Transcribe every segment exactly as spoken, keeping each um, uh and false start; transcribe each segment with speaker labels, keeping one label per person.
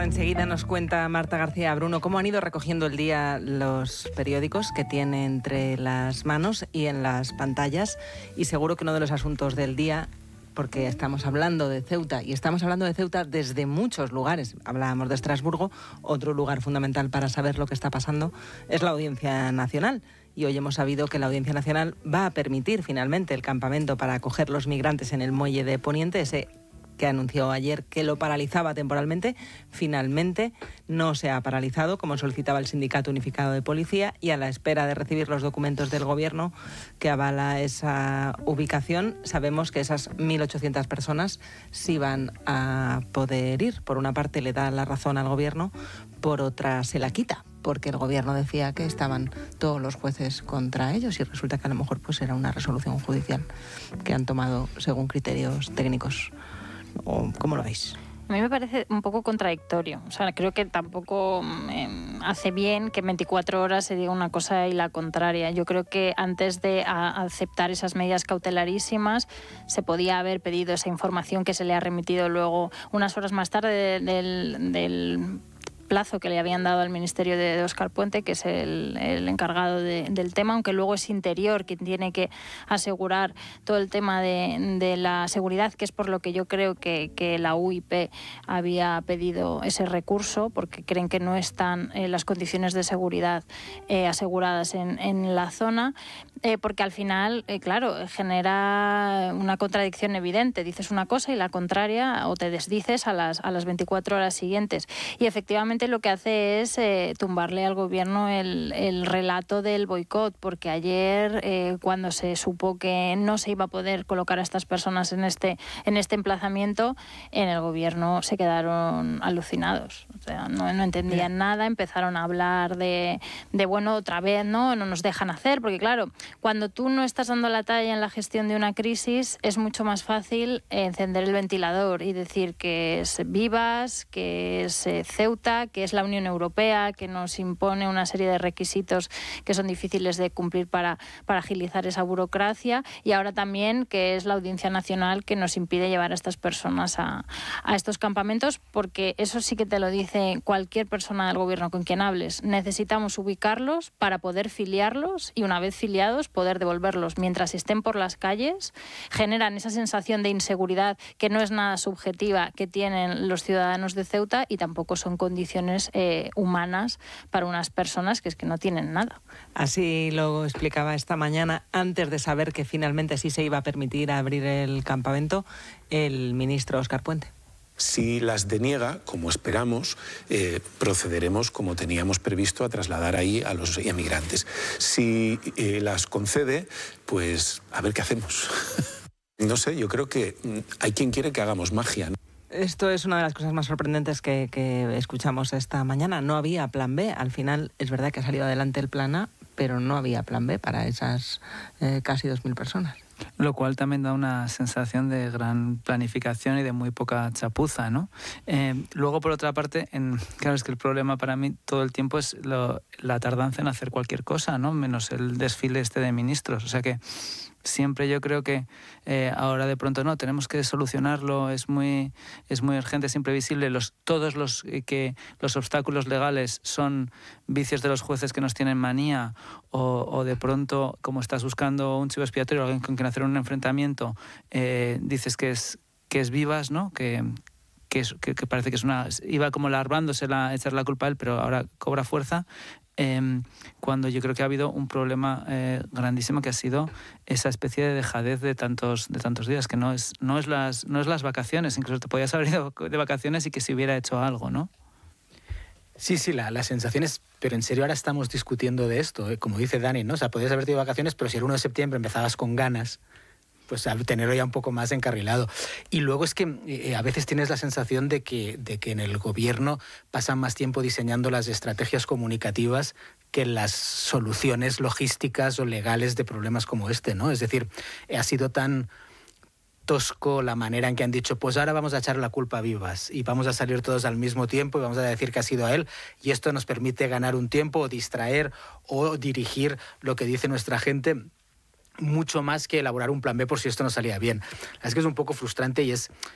Speaker 1: Ahora enseguida nos cuenta Marta García Bruno cómo han ido recogiendo el día los periódicos que tiene entre las manos y en las pantallas. Y seguro que uno de los asuntos del día, porque estamos hablando de Ceuta, y estamos hablando de Ceuta desde muchos lugares. Hablábamos de Estrasburgo, otro lugar fundamental para saber lo que está pasando es la Audiencia Nacional. Y hoy hemos sabido que la Audiencia Nacional va a permitir finalmente el campamento para acoger los migrantes en el muelle de Poniente, ese que anunció ayer que lo paralizaba temporalmente. Finalmente no se ha paralizado, como solicitaba el Sindicato Unificado de Policía, y a la espera de recibir los documentos del Gobierno que avala esa ubicación, sabemos que esas mil ochocientas personas sí van a poder ir. Por una parte le da la razón al Gobierno, por otra se la quita, porque el Gobierno decía que estaban todos los jueces contra ellos y resulta que a lo mejor pues era una resolución judicial que han tomado según criterios técnicos. ¿O cómo lo veis?
Speaker 2: A mí me parece un poco contradictorio. O sea, creo que tampoco eh, hace bien que en veinticuatro horas se diga una cosa y la contraria. Yo creo que antes de a, aceptar esas medidas cautelarísimas se podía haber pedido esa información que se le ha remitido luego unas horas más tarde de, del... del plazo que le habían dado al Ministerio de, de Óscar Puente, que es el, el encargado de, del tema, aunque luego es Interior quien tiene que asegurar todo el tema de, de la seguridad, que es por lo que yo creo que, que la U I P había pedido ese recurso, porque creen que no están eh, las condiciones de seguridad eh, aseguradas en, en la zona, eh, porque al final, eh, claro, genera una contradicción evidente. Dices una cosa y la contraria, o te desdices a las, a las veinticuatro horas siguientes. Y efectivamente lo que hace es eh, tumbarle al Gobierno el, el relato del boicot, porque ayer eh, cuando se supo que no se iba a poder colocar a estas personas en este, en este emplazamiento, en el Gobierno se quedaron alucinados. O sea, no, no entendían nada, empezaron a hablar de, de, bueno, otra vez, ¿no? No nos dejan hacer, porque claro, cuando tú no estás dando la talla en la gestión de una crisis, es mucho más fácil encender el ventilador y decir que es Vivas, que es eh, Ceuta, que es la Unión Europea, que nos impone una serie de requisitos que son difíciles de cumplir para, para agilizar esa burocracia, y ahora también que es la Audiencia Nacional que nos impide llevar a estas personas a, a estos campamentos, porque eso sí que te lo dice cualquier persona del Gobierno con quien hables. Necesitamos ubicarlos para poder filiarlos y una vez filiados poder devolverlos. Mientras estén por las calles, generan esa sensación de inseguridad que no es nada subjetiva que tienen los ciudadanos de Ceuta y tampoco son condiciones Eh, humanas para unas personas que es que no tienen nada.
Speaker 1: Así lo explicaba esta mañana, antes de saber que finalmente sí se iba a permitir abrir el campamento, el ministro Óscar Puente.
Speaker 3: Si las deniega, como esperamos, eh, procederemos como teníamos previsto a trasladar ahí a los emigrantes. Si eh, las concede, pues a ver qué hacemos. No sé, yo creo que hay quien quiere que hagamos magia, ¿no?
Speaker 1: Esto es una de las cosas más sorprendentes que, que escuchamos esta mañana. No había plan B. Al final es verdad que ha salido adelante el plan A, pero no había plan B para esas eh, casi dos mil personas.
Speaker 4: Lo cual también da una sensación de gran planificación y de muy poca chapuza, ¿no? Eh, luego, por otra parte, en, claro, es que el problema para mí todo el tiempo es lo, la tardanza en hacer cualquier cosa, ¿no? Menos el desfile este de ministros. O sea que siempre yo creo que eh, ahora de pronto no, tenemos que solucionarlo, es muy, es muy urgente, es imprevisible. Los, todos los, eh, que los obstáculos legales son vicios de los jueces que nos tienen manía, o, o de pronto, como estás buscando un chivo expiatorio, alguien con quien hacer un enfrentamiento, eh, dices que es, que es Vivas, ¿no? Que, que, es, que, que parece que es una... Iba como larvándose la, echar la culpa a él, pero ahora cobra fuerza. Eh, cuando yo creo que ha habido un problema eh, grandísimo que ha sido esa especie de dejadez de tantos de tantos días, que no es no es las no es las vacaciones, incluso te podías haber ido de vacaciones y que se hubiera hecho algo, ¿no?
Speaker 5: Sí, sí, la, la sensación es, pero en serio ahora estamos discutiendo de esto, ¿eh? Como dice Dani, ¿no? O sea, podías haberte ido de vacaciones, pero si el uno de septiembre empezabas con ganas, pues al tenerlo ya un poco más encarrilado. Y luego es que eh, a veces tienes la sensación de que, de que en el Gobierno pasan más tiempo diseñando las estrategias comunicativas que las soluciones logísticas o legales de problemas como este, ¿no? Es decir, eh, ha sido tan tosco la manera en que han dicho, pues ahora vamos a echar la culpa a Vivas y vamos a salir todos al mismo tiempo y vamos a decir que ha sido a él, y esto nos permite ganar un tiempo o distraer o dirigir lo que dice nuestra gente, mucho más que elaborar un plan B por si esto no salía bien. Es que es un poco frustrante y es...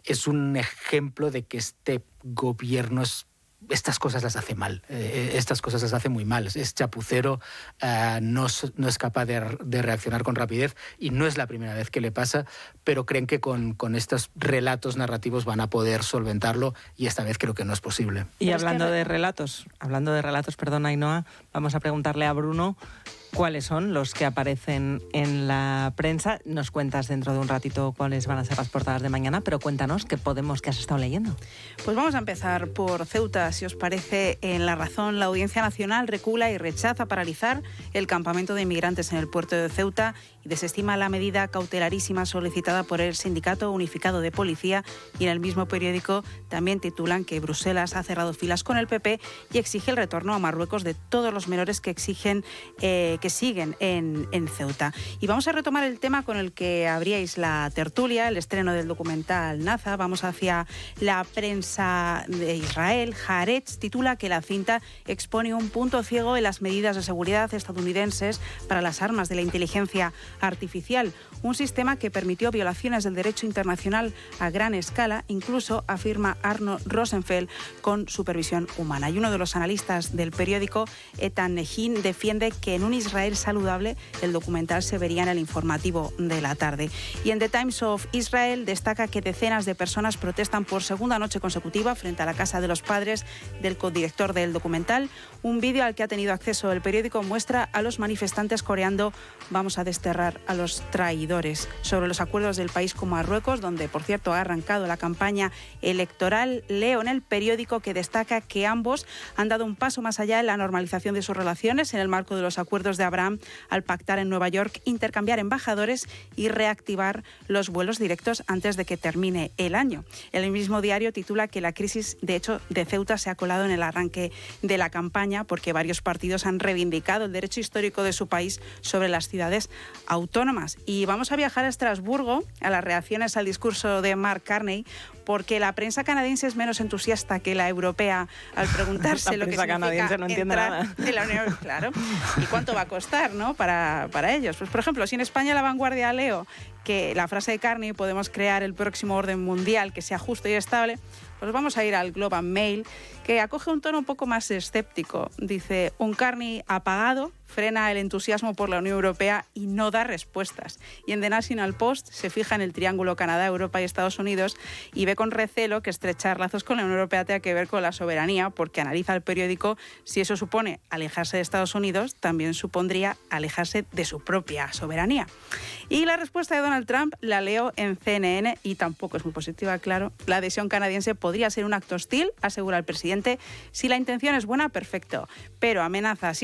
Speaker 5: es un ejemplo de que este gobierno es estas cosas las hace mal, eh, estas cosas las hace muy mal. Es chapucero, eh, no, no es capaz de, de reaccionar con rapidez y no es la primera vez que le pasa, pero creen que con, con estos relatos narrativos van a poder solventarlo y esta vez creo que no es posible.
Speaker 1: Y hablando de relatos, hablando de relatos, perdón, Ainhoa, vamos a preguntarle a Bruno cuáles son los que aparecen en la prensa. Nos cuentas dentro de un ratito cuáles van a ser las portadas de mañana, pero cuéntanos qué podemos, qué has estado leyendo.
Speaker 6: Pues vamos a empezar por Ceuta, si os parece. En La Razón, la Audiencia Nacional recula y rechaza paralizar el campamento de inmigrantes en el puerto de Ceuta y desestima la medida cautelarísima solicitada por el Sindicato Unificado de Policía, y en el mismo periódico también titulan que Bruselas ha cerrado filas con el P P y exige el retorno a Marruecos de todos los menores que exigen eh, que siguen en, en Ceuta. Y vamos a retomar el tema con el que abríais la tertulia, el estreno del documental Naza. Vamos hacia la prensa de Israel. Haaretz titula que la cinta expone un punto ciego en las medidas de seguridad estadounidenses para las armas de la inteligencia artificial, un sistema que permitió violaciones del derecho internacional a gran escala, incluso, afirma Arno Rosenfeld, con supervisión humana. Y uno de los analistas del periódico, Etan Nehin, defiende que en un Israel saludable el documental se vería en el informativo de la tarde. Y en The Times of Israel destaca que decenas de personas protestan por segunda noche consecutiva frente a la casa de los padres del codirector del documental. Un vídeo al que ha tenido acceso el periódico muestra a los manifestantes coreando "Vamos a desterrar a los traidores", sobre los acuerdos del país con Marruecos, donde, por cierto, ha arrancado la campaña electoral. Leo en el periódico que destaca que ambos han dado un paso más allá en la normalización de sus relaciones en el marco de los acuerdos de Abraham, al pactar en Nueva York intercambiar embajadores y reactivar los vuelos directos antes de que termine el año. El mismo diario titula que la crisis, de hecho, de Ceuta se ha colado en el arranque de la campaña, porque varios partidos han reivindicado el derecho histórico de su país sobre las ciudades autónomas. Y vamos a viajar a Estrasburgo, a las reacciones al discurso de Mark Carney, porque la prensa canadiense es menos entusiasta que la europea al preguntarse lo que significa
Speaker 1: canadiense no entiende
Speaker 6: entrar
Speaker 1: nada.
Speaker 6: en la Unión. Claro. ¿Y cuánto va a costar, no? Para, para ellos. Pues, por ejemplo, si en España La Vanguardia leo que la frase de Carney, podemos crear el próximo orden mundial que sea justo y estable, pues vamos a ir al Globe and Mail, que acoge un tono un poco más escéptico. Dice: un Carney apagado frena el entusiasmo por la Unión Europea y no da respuestas. Y en The National Post se fija en el triángulo Canadá, Europa y Estados Unidos y ve con recelo que estrechar lazos con la Unión Europea tenga que ver con la soberanía, porque analiza el periódico: si eso supone alejarse de Estados Unidos, también supondría alejarse de su propia soberanía. Y la respuesta de Donald Trump la leo en C N N y tampoco es muy positiva, claro. La adhesión canadiense podría ser un acto hostil, asegura el presidente. Si la intención es buena, perfecto, pero amenaza